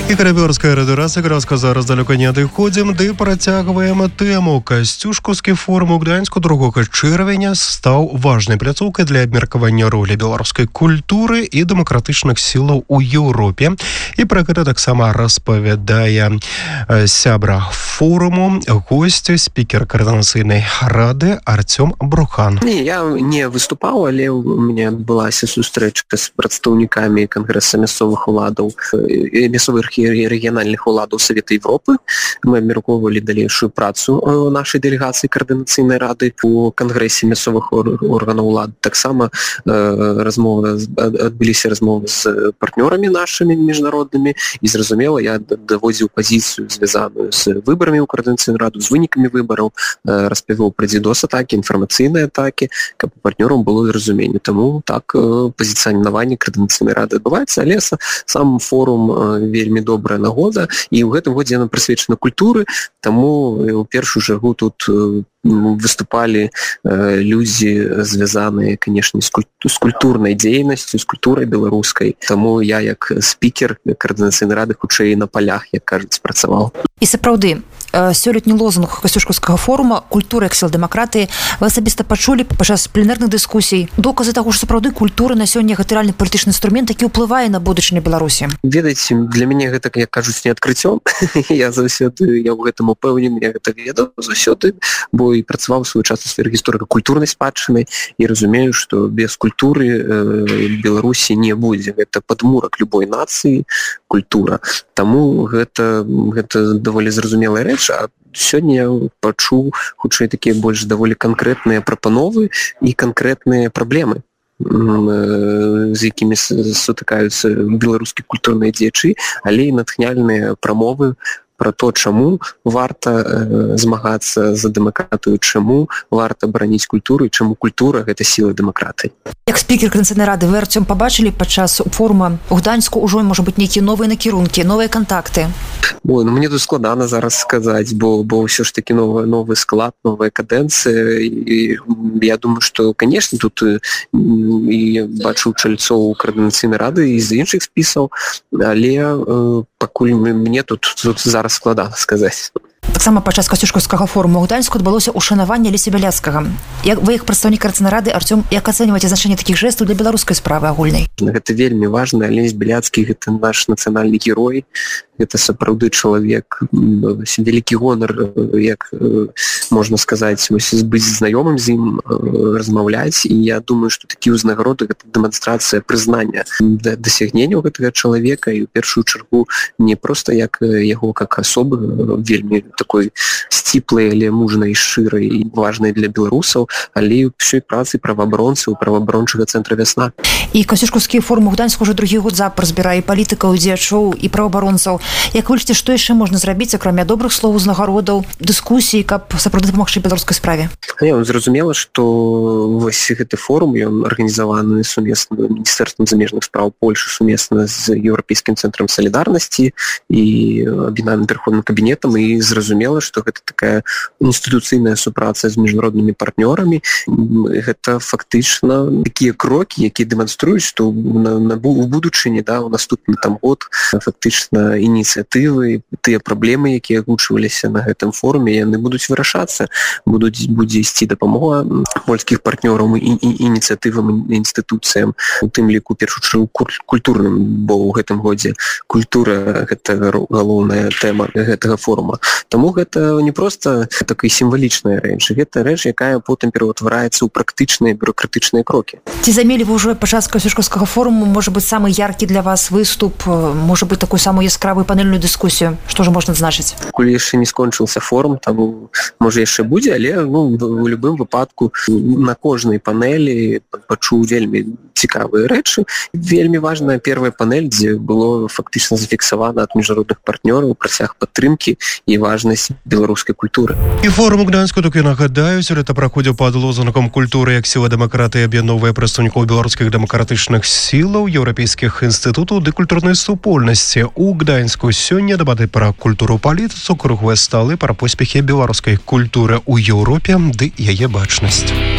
І Карабёрская радыёразыгрázка зараз далёка не адыходзім, ды працягваем тэму. Касцюшкаўскі форум у Гданьску 2 чэрвеня стаў важнай пляцоўкай для абмеркавання ролі беларускай культуры і дэмакратычных сілаў у Еўропе. І пра гэта таксама распавядае сябра форуму, госць, спікер Координацыйнай рады Артём Брухан. Я не выступаў, але у мяне адбылася сустрэчка з прадстаўнікамі Кангрэса мясцовых уладаў, мясцовых рэгіянальных уладаў Савета Европы. Мы абмяркоўвалі далейшую працу нашай дэлегацыі Координацыйнай рады у Кангрэсе мясцовых органаў улады. Таксама адбыліся размовы з партнёрамі нашымі міжнароднымі, і зразумела, я даводзіў пазіцыю, звязаную з выбарамі ў Координацыйную раду, з вынікамі выбараў, распавёў пра DDoS-атакі, інфармацыйныя атакі, каб у партнёраў было зразуменне. Таму так пазіцыянаванне Координацыйнай рады адбываецца, але сам форум вельмі добрая нагода, і ў гэтым годзе яна прысвечана культуры, таму у першую чаргу тут выступалі людзі, звязаныя, канешне, з культурнай дзейнасцю, з культурай беларускай. Таму я, як спікер Координацыйнай рады, хутчэй на палях, як кажуць, працаваў. І сапраўды, сёлетні лозунг Касцюшкаўскага форума «Культура як сіла дэмакратыі» вы асабіста пачулі падчас пленэрных дыскусій. Доказы таго, што сапраўды культура на сёння гэта рэальны палітычны інструмент, які ўплывае на будучыню Беларусі. Ведаеце, для мяне гэта, як кажуць, не адкрыццём. Я ў гэтым упэўнены, я гэта ведаў заўсёды, бо і працаваў сваю час у сферы гісторыка-культурнай спадчыны, і разумею, што без культуры Беларусі не будзе. Гэта падмурак любой нацыі, культура. Таму гэта даволі зразумелая рэч. А сёння я пачуў хутчэй такія больш даволі канкрэтныя прапановы і канкрэтныя праблемы, з якімі сутыкаюцца беларускія культурныя дзеячы, але і натхняльныя прамовы пра то, чаму варта змагацца за дэмакратыю, чаму варта бараніць культуру і чаму культура – гэта сіла дэмакратыі. Як спікер Координацыйнай рады, вы, Артём, пабачылі падчас форума у Гданьску ўжо, можа быць, нейкія новыя накірункі, новыя кантакты? Мне тут складана зараз сказаць, бо ўсё ж такі новы склад, новая кадэнцыя, і я думаю, што, канешне, тут і бачу чальцоў Координацыйнай рады і з іншых спісаў, але пакуль мне тут зараз складана сказаць. Таксама падчас Касцюшкаўскага форуму ў Гданьску адбылося ушанаванне Леся Бяляцкага. Вы, як прадстаўнік Координацыйнай рады, Артём, як ацэньваеце значэнне такіх жэстаў для беларускай справы агульнай? Гэта вельмі важна. Лесь Бяляцкі – гэта наш нацыянальны герой. Гэта сапраўды чалавек, вялікі гонар, як можна сказаць, быць знаёмым з ім, размаўляць. І я думаю, што такі ўзнагароды – гэта дэманстрацыя прызнання дасягненняў гэтага чалавека, і ў першую чаргу не проста як яго как асобы, вельмі такой сціплай, але мужнай, шчырай і важнай для беларусаў, але і ўсёй працы праваабаронцаў, праваабарончага цэнтра «Вясна». І Касцюшкаўскі форум у Гданьску ўжо другі год запар збірае палітыкаў, дзеячоў і праваабаронцаў. Як вы лічыце, што яшчэ можна зрабіць, акрамя добрых слоў, узнагародаў, дыскусій, каб сапраўды дапамагчы беларускай справе? Зразумела, што вось гэты форум, ён арганізаваны сумесна Міністэрствам замежных спраў Польшы, сумесна з Еўрапейскім цэнтрам салідарнасці і аб'яднаным верховным кабінетам, і зразумела, што гэта такая інстытуцыйная супраца з міжнароднымі партнёрамі. Гэта фактычна такія крокі, якія дэманструюць, што у будучыні, у наступны год фактычна ініцыятывы, тыя праблемы, якія агучваліся на гэтым форуме, яны будуць вырашацца. Будзе ісці дапамога польскіх партнёраў і ініцыятывам, інстытуцыям, у тым ліку першую чаргу культурным, бо ў гэтым годзе культура – гэта галоўная тэма гэтага форума. Таму гэта не проста такая сімвалічная рэч, гэта рэч, якая потым пераўтвараецца ў практычныя бюрократычныя крокі. Ці замелі вы ўжо падчас Касцюшкаўскага форуму, можа быць, самы яркі для вас выступ, можа быць, такую самую яскравую панельную дыскусію? Што ж можна адзначыць? Куль яшчэ не скончыўся форум, таму, можа, яшчэ будзе, але у любым выпадку на кожнай панелі пачуў вельмі цікавыя рэчы. Вельмі важная первая панель, дзе было фактычна зафіксавана ад міжнародных партнёраў працяг падтрымкі і важнасць беларускай культуры. І форум у Гданьску, так я нагадаю, сёлета праходзіў пад лозунгам «Культура як сіла дэмакратыі» аб'ядноўвае прадстаўнікоў беларускіх дэмакратычных сілаў, еўрапейскіх інстытутаў ды культурнай супольнасці. У Гданьску сёння дэбаты пра культуру палітыцу, круглыя сталы пра поспехі беларускай культуры ў Еўропе ды яе бачнасць.